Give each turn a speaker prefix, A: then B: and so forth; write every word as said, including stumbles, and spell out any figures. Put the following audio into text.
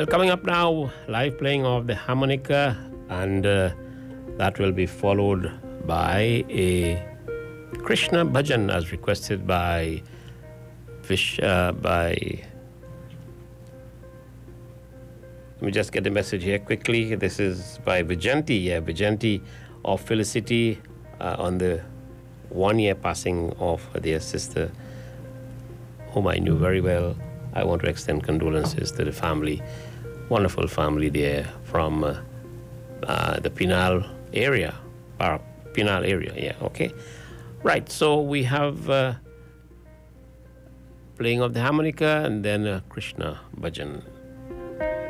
A: Well, coming up now, live playing of the harmonica, and uh, that will be followed by a Krishna bhajan as requested by Vish, uh, by. Let me just get the message here quickly. This is by Vijanti, yeah, Vijanti of Felicity uh, on the one year passing of their sister, whom I knew very well. I want to extend condolences to the family, wonderful family there from uh, uh, the Pinal area, uh, Pinal area, yeah, okay. Right, so we have uh, playing of the harmonica and then uh, Krishna bhajan.